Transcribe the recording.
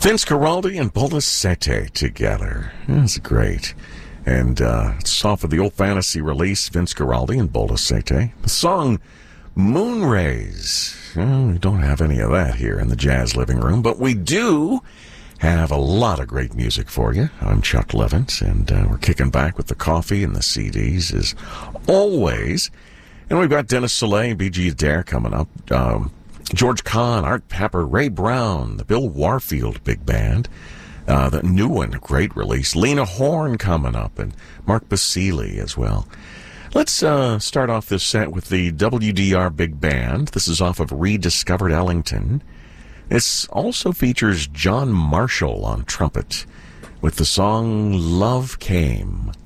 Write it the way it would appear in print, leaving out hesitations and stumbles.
Vince Guaraldi and Bola Sete together. That's great. And it's off of the Old Fantasy release, Vince Guaraldi and Bola Sete. The song Moonrays. Well, we don't have any of that here in the Jazz Living Room, but we do have a lot of great music for you. I'm Chuck Levins, and we're kicking back with the coffee and the CDs as always. And we've got Dennis Soleil, B.G. Adair coming up. George Kahn, Art Pepper, Ray Brown, the Bill Warfield Big Band. The new one, great release. Lena Horne coming up, and Mark Basile as well. Let's start off this set with the WDR Big Band. This is off of Rediscovered Ellington. This also features John Marshall on trumpet with the song Love Came.